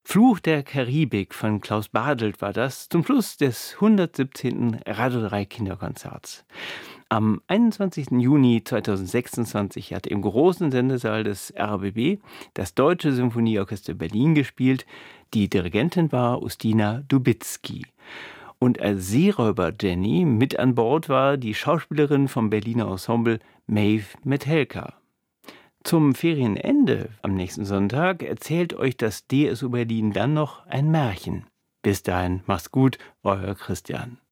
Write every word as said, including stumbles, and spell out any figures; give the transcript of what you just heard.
Fluch der Karibik von Klaus Badelt war das zum Schluss des hundertsiebzehnten Radio drei Kinderkonzerts. Am einundzwanzigsten Juni zweitausendsechsundzwanzig hat im großen Sendesaal des R B B das Deutsche Symphonieorchester Berlin gespielt. Die Dirigentin war Ustina Dubitzky. Und als Seeräuber Jenny mit an Bord war die Schauspielerin vom Berliner Ensemble Maeve Metelka. Zum Ferienende am nächsten Sonntag erzählt euch das D S O Berlin dann noch ein Märchen. Bis dahin, macht's gut, euer Christian.